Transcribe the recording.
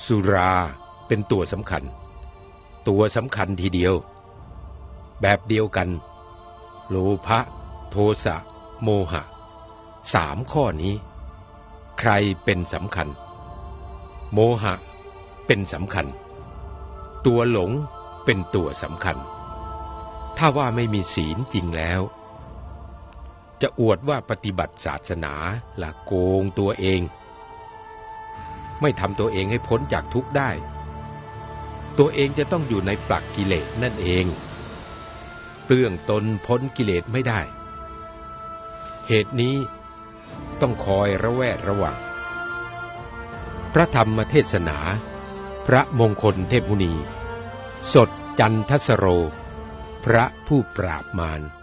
สุราเป็นตัวสำคัญทีเดียวแบบเดียวกันโลภะโทสะโมหะ3ข้อนี้ใครเป็นสำคัญโมหะเป็นสำคัญตัวหลงเป็นตัวสำคัญถ้าว่าไม่มีศีลจริงแล้วจะอวดว่าปฏิบัติศาสนาละโกงตัวเองไม่ทำตัวเองให้พ้นจากทุกข์ได้ตัวเองจะต้องอยู่ในปลักกิเลสนั่นเองเปลื้องตนพ้นกิเลสไม่ได้เหตุนี้ต้องคอยระแวดระวังพระธรรมเทศนาพระมงคลเทพมุนีสดจันทสโรพระผู้ปราบมาร